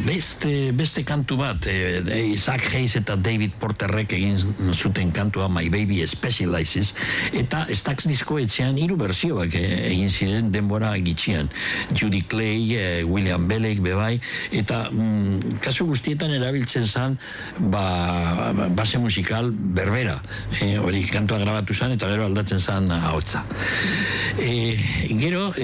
beste kantu bat, Zach Hayes eta David Porterrek egin zuten kantua My Baby Specializes, eta Stax diskoetxean 3 bertsioak egin ziren denbora gitxian. Judy Clay, William Belek, bebai, eta kasu guztietan erabiltzen zen base musikal berbera. Hori kantua grabatu zen, eta gero aldatzen zen ahotsa. Gero,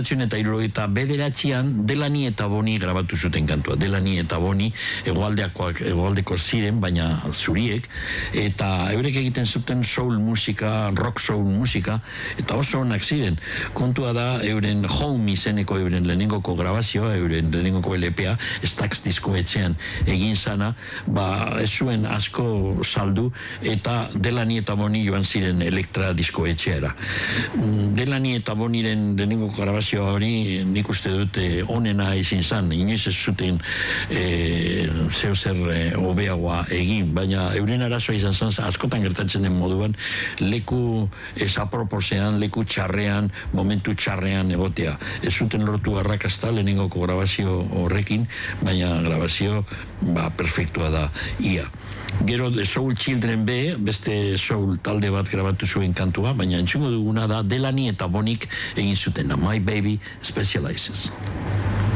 1979an Delany eta Bonnie grabatu zuten kantua. Delany eta Bonnie hegoaldeko ziren, baina zuriek, eta eurek egiten zuten soul musika, rock soul musika, eta oso onak ziren. Kontua da, euren Home izeneko euren lehenengoko grabazioa, euren lehenengoko LPA, Stax diskoetxean egin zana, ez zuen asko saldu, eta Delany eta Bonnie joan ziren Elektra diskoetxeara. Delany eta Bonnieren lehenengoko grabazioa hori nik uste dute onena izin zan, inoiz ez zuten zer hobeagoa egin, baina euren arazoa izan zan, askotan gertatzen den moduan, leku esaproposean, leku txarrean, momentu txarrean egotea. Ez zuten lortu arrakasta lehenengoko grabazio horrekin, baina grabazio perfektua da ia. Gero Soul Children B, beste soul talde bat grabatu zuen kantua, baina entzungo duguna da Delany eta Bonnik egin zuten My Baby Specializes.